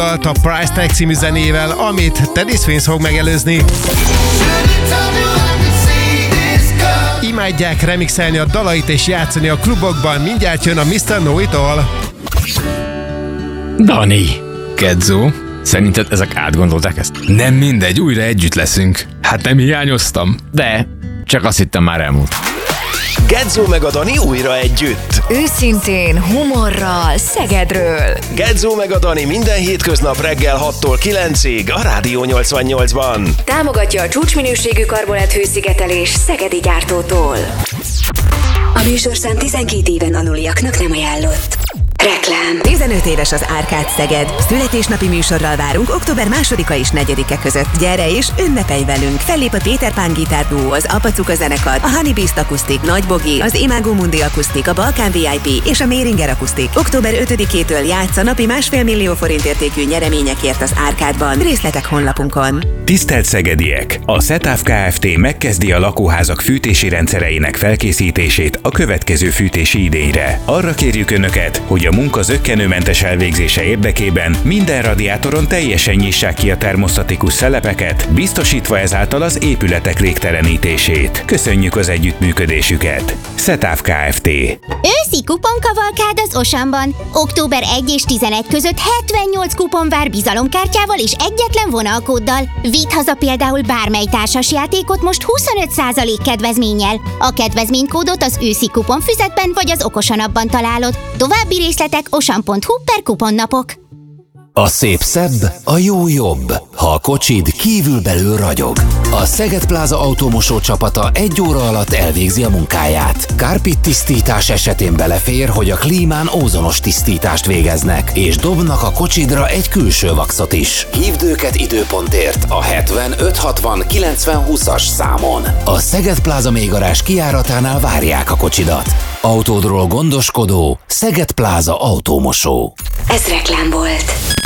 a Price Tag című zenével, amit Teddy Swims fog megelőzni. Imádják remixelni a dalait és játszani a klubokban, mindjárt jön a Mr. Know It All. Dani, Kedzó, szerinted ezek átgondolták ezt? Nem mindegy, újra együtt leszünk. Hát nem hiányoztam, de csak azt hittem már elmúlt. Gedzó meg a Dani újra együtt. Őszintén, humorral, Szegedről. Gedzó meg a Dani minden hétköznap reggel 6-tól 9-ig a Rádió 88-ban. Támogatja a csúcsminőségű karbonát hőszigetelés szegedi gyártótól. A műsorszám 12 éven aluliaknak nem ajánlott. Reklám. 15 éves az Árkád Szeged. Születésnapi műsorral várunk október 2-a és 4-e között. Gyere és ünnepelj velünk! Fellép a Péter Pán gitárduó, az Apacuka zenekar, a Honey Beast akusztik, Nagy Bogi, az Imago Mundi akusztik, a Balkán VIP és a Méringer akusztik. Október 5-től játssza napi 1,5 millió forint értékű nyereményekért az Árkádban. Részletek honlapunkon. Tisztelt szegediek! A SETAF Kft. Megkezdi a lakóházak fűtési rendszereinek felkészítését a következő fűtési idényre. Arra kérjük Önöket, hogy a munka zökkenőmentes elvégzése érdekében minden radiátoron teljesen nyissák ki a termosztatikus szelepeket, biztosítva ezáltal az épületek légtelenítését. Köszönjük az együttműködésüket! SETAF Kft. Őszi kuponkavalkád az Osamban. Október 1 és 11 között 78 kupon vár bizalomkártyával és egyetlen vonalkóddal. Vidd haza például bármely társasjátékot most 25% kedvezménnyel. A kedvezménykódot az őszi kuponfüzetben vagy az Okosanapban találod. További részletek osan.hu/kuponnapok. A szép szebb, a jó jobb, ha a kocsid kívülbelül ragyog. A Szeged Pláza autómosó csapata 1 óra alatt elvégzi a munkáját. Kárpit tisztítás esetén belefér, hogy a klímán ózonos tisztítást végeznek, és dobnak a kocsidra egy külső vaxot is. Hívd őket időpontért a 70 560 90 20-as számon. A Szeged Pláza mélygarázs kijáratánál várják a kocsidat. Autódról gondoskodó Szeged Pláza autómosó. Ez reklám volt.